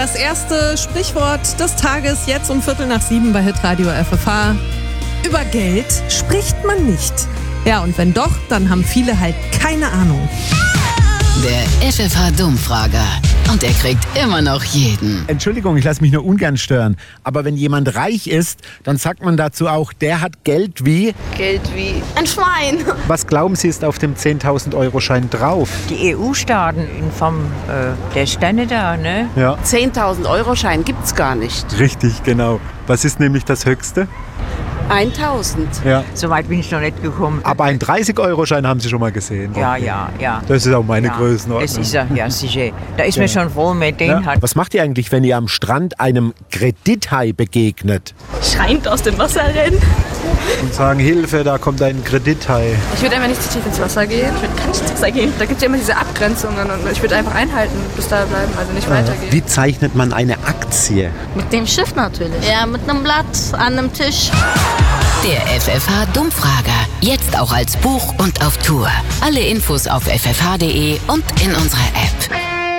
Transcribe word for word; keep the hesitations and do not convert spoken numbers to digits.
Das erste Sprichwort des Tages, jetzt um Viertel nach sieben bei Hitradio F F H. Über Geld spricht man nicht. Ja, und wenn doch, dann haben viele halt keine Ahnung. Der F F H-Dummfrager. Und er kriegt immer noch jeden. Entschuldigung, ich lasse mich nur ungern stören. Aber wenn jemand reich ist, dann sagt man dazu auch, der hat Geld wie... Geld wie ein Schwein. Was glauben Sie, ist auf dem zehntausend-Euro-Schein drauf? Die E U-Staaten in Form äh, der Stände da, ne? Ja. zehntausend-Euro-Schein gibt's gar nicht. Richtig, genau. Was ist nämlich das Höchste? tausend. Ja. So weit bin ich noch nicht gekommen. Aber einen dreißig-Euro-Schein haben Sie schon mal gesehen? Ja, Okay. ja, ja. Das ist auch meine ja. Größenordnung. Das ist ja, ja sicher. Da ist Ja. mir schon froh, mit denen Ja. hat. Was macht ihr eigentlich, wenn ihr am Strand einem Kredithai begegnet? Schreiend aus dem Wasser rennen. Und sagen, Hilfe, da kommt ein Kredithai. Ich würde einfach nicht zu tief ins Wasser gehen. Ich würde gar nicht ins Wasser gehen. Da gibt es ja immer diese Abgrenzungen und ich würde einfach einhalten, bis da bleiben, also nicht weitergehen. Wie zeichnet man eine Aktie? Mit dem Schiff natürlich. Ja, mit einem Blatt an einem Tisch. Der F F H-Dummfrager. Jetzt auch als Buch und auf Tour. Alle Infos auf f f h punkt d e und in unserer App.